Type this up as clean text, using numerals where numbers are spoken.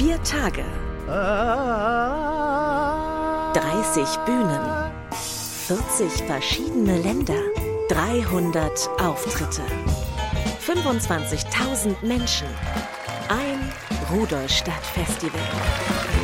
4 Tage, 30 Bühnen, 40 verschiedene Länder, 300 Auftritte, 25.000 Menschen. Ein Rudolstadt-Festival.